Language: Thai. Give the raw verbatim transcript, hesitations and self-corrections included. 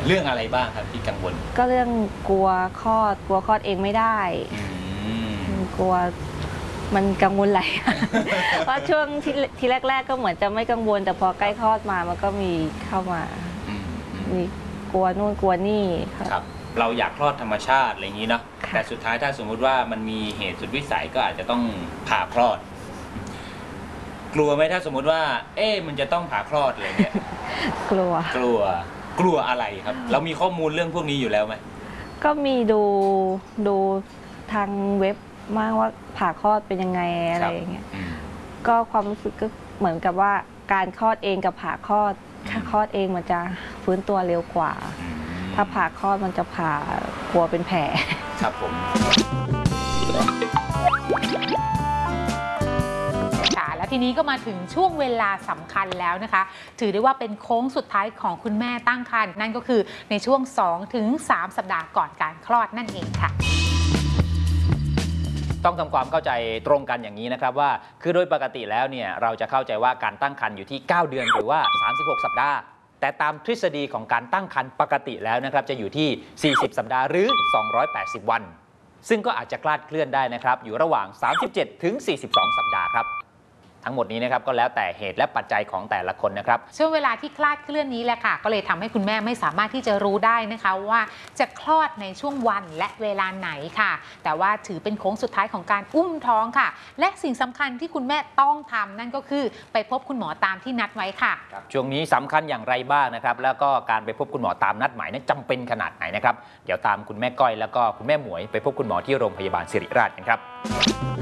เรื่องอะไรบ้างครับที่กังวลก็เรื่องกลัวคลอดกลัวคลอดเองไม่ได้กลัวมันกังวลหลายเพราะช่วงที่ที่แรกๆก็เหมือนจะไม่กังวลแต่พอใกล้คลอดมามันก็มีเข้ามามีกลัวนู่นกลัวนี่ครับเราอยากคลอดธรรมชาติอะไรอย่างนี้เนาะแต่สุดท้ายถ้าสมมุติว่ามันมีเหตุสุดวิสัยก็อาจจะต้องผ่าคลอดกลัวไหมถ้าสมมุติว่าเอ๊ะมันจะต้องผ่าคลอดอะไรเงี้ยกลัวกลัวกลัวอะไรครับเรามีข้อมูลเรื่องพวกนี้อยู่แล้วไหมก็มีดูดูทางเว็บมากว่าผ่าคลอดเป็นยังไงอะไรอย่างเงี้ยก็ความรู้สึกก็เหมือนกับว่าการคลอดเองกับผ่าคลอดถ้าคลอดเองมันจะฟื้นตัวเร็วกว่าถ้าผ่าคลอดมันจะผ่ากลัวเป็นแผลครับผมและทีนี้ก็มาถึงช่วงเวลาสำคัญแล้วนะคะถือได้ว่าเป็นโค้งสุดท้ายของคุณแม่ตั้งครรภ์นั่นก็คือในช่วง สองถึงสาม สัปดาห์ก่อนการคลอดนั่นเองค่ะต้องทำความเข้าใจตรงกันอย่างนี้นะครับว่าคือโดยปกติแล้วเนี่ยเราจะเข้าใจว่าการตั้งครรภ์อยู่ที่เก้าเดือนหรือว่าสามสิบหกสัปดาห์แต่ตามทฤษฎีของการตั้งครรภ์ปกติแล้วนะครับจะอยู่ที่สี่สิบสัปดาห์หรือสองร้อยแปดสิบวันซึ่งก็อาจจะคลาดเคลื่อนได้นะครับอยู่ระหว่างสามสิบเจ็ดถึงสี่สิบสองสัปดาห์ครับทั้งหมดนี้นะครับก็แล้วแต่เหตุและปัจจัยของแต่ละคนนะครับช่วงเวลาที่คลาดเคลื่อนนี้แหละค่ะก็เลยทำให้คุณแม่ไม่สามารถที่จะรู้ได้นะคะว่าจะคลอดในช่วงวันและเวลาไหนค่ะแต่ว่าถือเป็นโค้งสุดท้ายของการอุ้มท้องค่ะและสิ่งสำคัญที่คุณแม่ต้องทำนั่นก็คือไปพบคุณหมอตามที่นัดไว้ค่ะช่วงนี้สำคัญอย่างไรบ้างนะครับแล้วก็การไปพบคุณหมอตามนัดหมายนั้นจำเป็นขนาดไหนนะครับเดี๋ยวตามคุณแม่ก้อยแล้วก็คุณแม่หมวยไปพบคุณหมอที่โรงพยาบาลศิริราชกันครับ